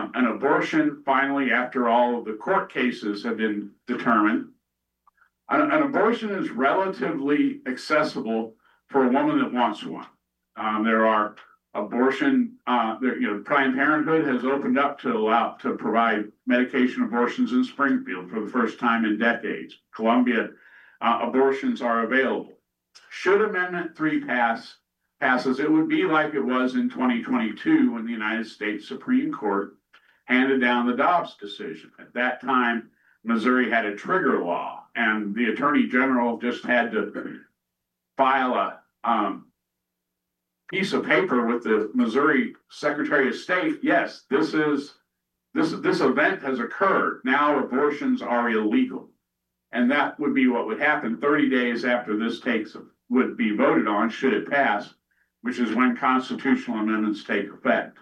an abortion, finally, after all of the court cases have been determined, an abortion is relatively accessible for a woman that wants one. There are abortion, Planned Parenthood has opened up to provide medication abortions in Springfield for the first time in decades. Columbia abortions are available. Should Amendment 3 passes, it would be like it was in 2022 when the United States Supreme Court handed down the Dobbs decision. At that time, Missouri had a trigger law, and the Attorney General just had to file a piece of paper with the Missouri Secretary of State. Yes, this event has occurred. Now abortions are illegal. And that would be what would happen 30 days after this would be voted on, should it pass, which is when constitutional amendments take effect.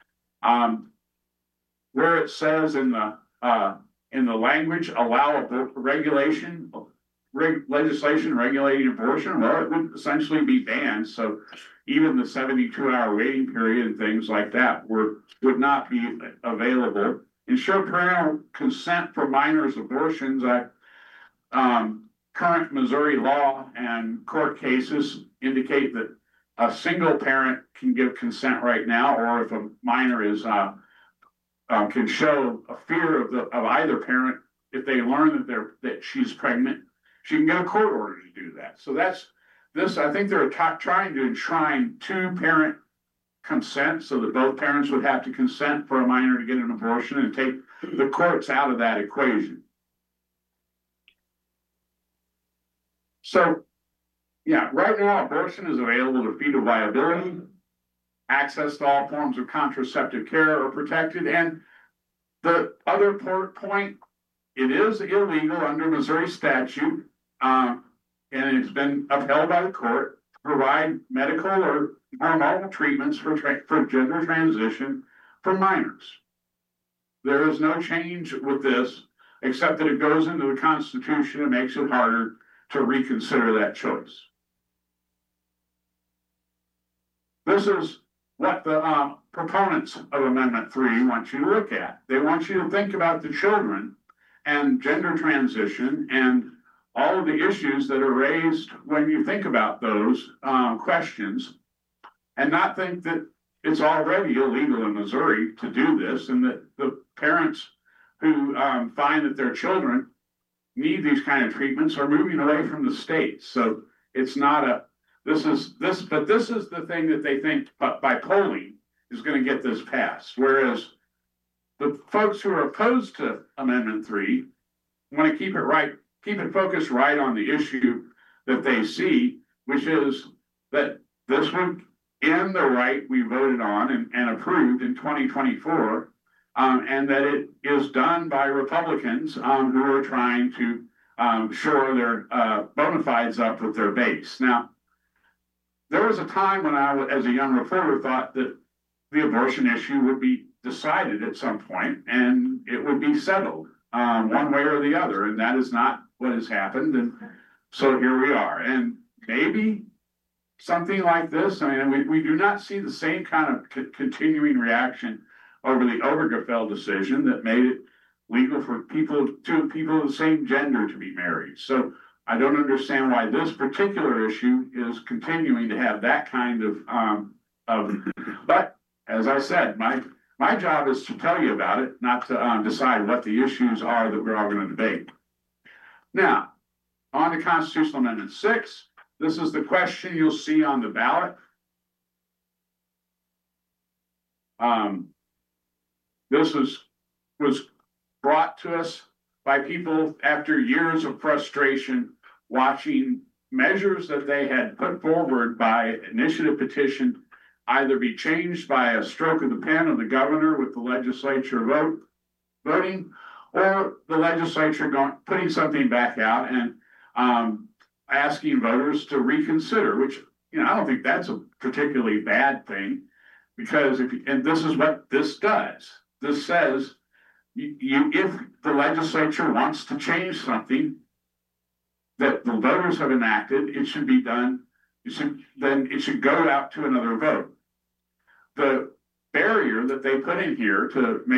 Where it says in the language, allow legislation regulating abortion, well, it would essentially be banned. So even the 72-hour waiting period and things like that would not be available. Ensure parental consent for minors' abortions. Current Missouri law and court cases indicate that a single parent can give consent right now, or if a minor can show a fear of either parent, if they learn that she's pregnant, she can get a court order to do that. So that's this. I think they're trying to enshrine two-parent consent, so that both parents would have to consent for a minor to get an abortion, and take the courts out of that equation. So, yeah, right now abortion is available to fetal viability. Access to all forms of contraceptive care are protected. And the other point, it is illegal under Missouri statute, and it's been upheld by the court to provide medical or hormonal treatments for gender transition for minors. There is no change with this, except that it goes into the Constitution and makes it harder to reconsider that choice. This is what the proponents of Amendment 3 want you to look at. They want you to think about the children and gender transition and all of the issues that are raised when you think about those questions, and not think that it's already illegal in Missouri to do this, and that the parents who find that their children need these kind of treatments are moving away from the state. So it's not this is the thing that they think by polling is going to get this passed. Whereas the folks who are opposed to Amendment 3 want to keep it focused right on the issue that they see, which is that this would end the right we voted on and approved in 2024, and that it is done by Republicans who are trying to shore their bona fides up with their base. Now, there was a time when I, as a young reporter, thought that the abortion issue would be decided at some point and it would be settled one way or the other, and that is not what has happened. And so here we are. And maybe something like this, I mean, we do not see the same kind of continuing reaction over the Obergefell decision that made it legal for two people of the same gender to be married. So I don't understand why this particular issue is continuing to have that kind of but as I said, my job is to tell you about it, not to decide what the issues are that we're all going to debate. Now, on to Constitutional Amendment 6. This is the question you'll see on the ballot. This was brought to us by people after years of frustration, watching measures that they had put forward by initiative petition either be changed by a stroke of the pen of the governor with the legislature voting, or the legislature putting something back out and asking voters to reconsider, which, I don't think that's a particularly bad thing, because and this is what this does. This says, if the legislature wants to change something that the voters have enacted, it should be done. Then it should go out to another vote. The barrier that they put in here to make